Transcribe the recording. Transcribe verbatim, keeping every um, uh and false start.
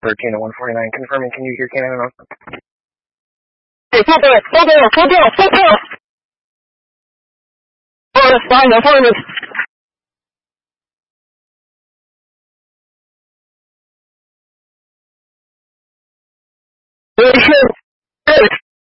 for Canada one forty-nine. Confirming, can you hear Canada? Hey, full bill, full bill, full bill, full bill. Oh, that's fine, no problem.